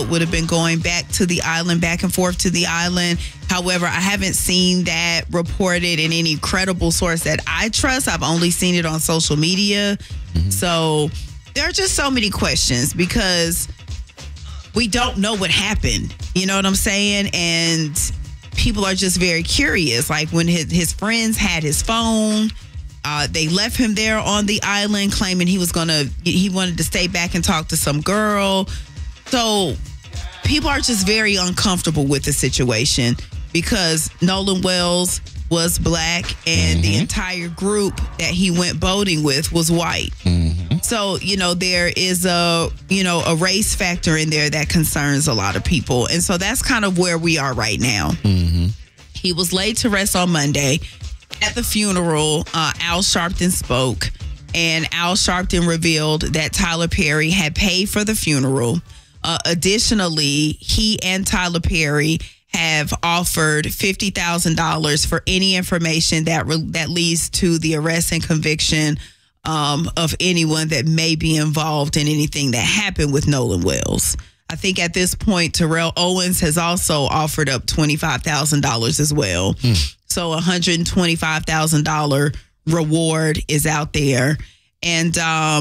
would have been going back to the island, back and forth to the island. However, I haven't seen that reported in any credible source that I trust. I've only seen it on social media. So there are just so many questions because we don't know what happened. You know what I'm saying? And people are just very curious. Like when his friends had his phone, they left him there on the island claiming he wanted to stay back and talk to some girl. So people are just very uncomfortable with the situation because Nolan Wells was black and the entire group that he went boating with was white. So, there is a race factor in there that concerns a lot of people. And so that's kind of where we are right now. He was laid to rest on Monday. At the funeral, Al Sharpton spoke, and Al Sharpton revealed that Tyler Perry had paid for the funeral. Additionally, he and Tyler Perry have offered $50,000 for any information that leads to the arrest and conviction of anyone that may be involved in anything that happened with Nolan Wells. I think at this point, Terrell Owens has also offered up $25,000 as well. So $125,000 reward is out there. And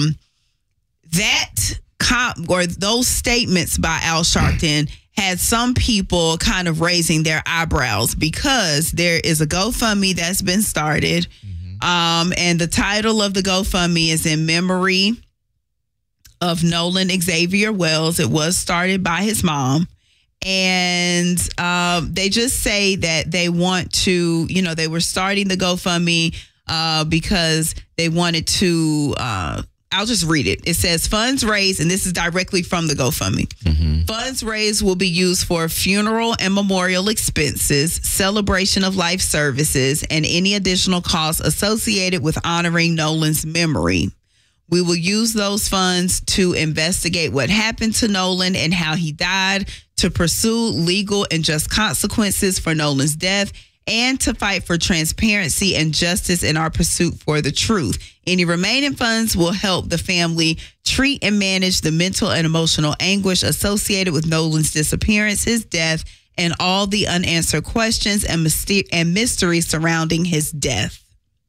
those statements by Al Sharpton had some people kind of raising their eyebrows because there is a GoFundMe that's been started. And the title of the GoFundMe is in memory of Nolan Xavier Wells. It was started by his mom. And they just say that they want to, they were starting the GoFundMe because they wanted to, I'll just read it. It says funds raised, and this is directly from the GoFundMe. Funds raised will be used for funeral and memorial expenses, celebration of life services, and any additional costs associated with honoring Nolan's memory. We will use those funds to investigate what happened to Nolan and how he died, to pursue legal and just consequences for Nolan's death, and to fight for transparency and justice in our pursuit for the truth. Any remaining funds will help the family treat and manage the mental and emotional anguish associated with Nolan's disappearance, his death, and all the unanswered questions and mysteries surrounding his death.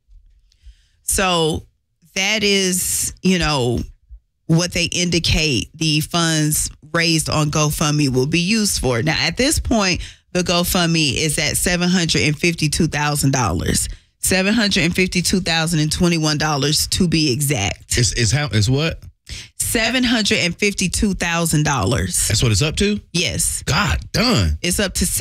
So that is, what they indicate the funds raised on GoFundMe will be used for. Now, at this point, the GoFundMe is at $752,000. $752,021 to be exact. It's what? $752,000. That's what it's up to? Yes. God done. It's up to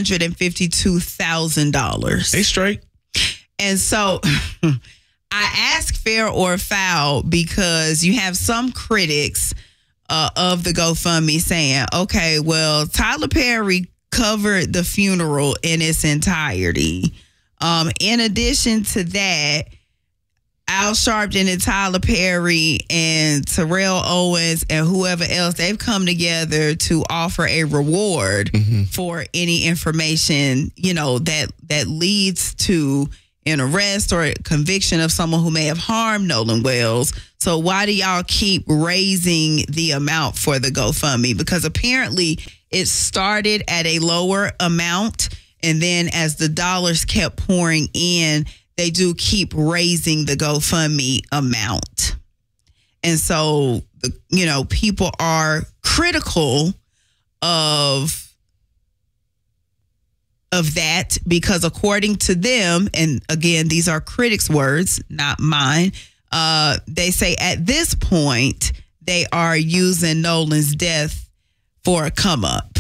$752,000. They straight. And so I ask fair or foul because you have some critics of the GoFundMe saying, okay, well, Tyler Perry covered the funeral in its entirety. In addition to that, Al Sharpton and Tyler Perry and Terrell Owens and whoever else, they've come together to offer a reward for any information, that leads to an arrest or a conviction of someone who may have harmed Nolan Wells. So why do y'all keep raising the amount for the GoFundMe? Because apparently it started at a lower amount, and then as the dollars kept pouring in, they do keep raising the GoFundMe amount. And so, people are critical of that because according to them, and again, these are critics' words, not mine, they say at this point, they are using Nolan's death for a come up.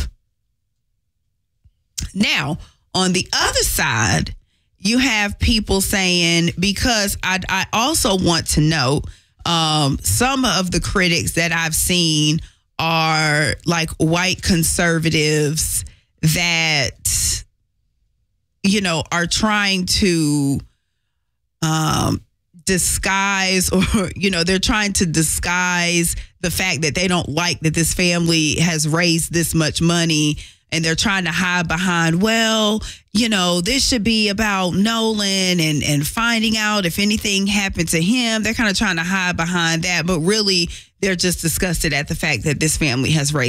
Now, on the other side, you have people saying, because I also want to know, some of the critics that I've seen are like white conservatives that, are trying to disguise or, they're trying to disguise the fact that they don't like that this family has raised this much money. And they're trying to hide behind, this should be about Nolan and finding out if anything happened to him. They're kind of trying to hide behind that. But really, they're just disgusted at the fact that this family has raised